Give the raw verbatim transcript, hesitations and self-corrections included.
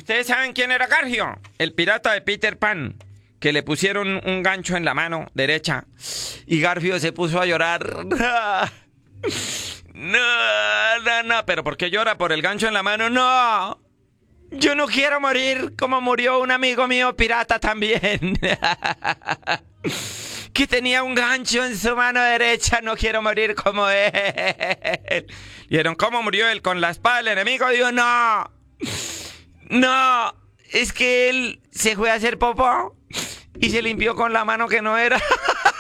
¿Ustedes saben quién era Garfio? El pirata de Peter Pan, que le pusieron un gancho en la mano derecha y Garfio se puso a llorar. No, no, no, pero ¿por qué llora? ¿Por el gancho en la mano? No, yo no quiero morir como murió un amigo mío pirata también. Que tenía un gancho en su mano derecha, no quiero morir como él. ¿Vieron cómo murió él? ¿Con la espada del enemigo? Digo, no, no, es que él se fue a hacer popó y se limpió con la mano que no era.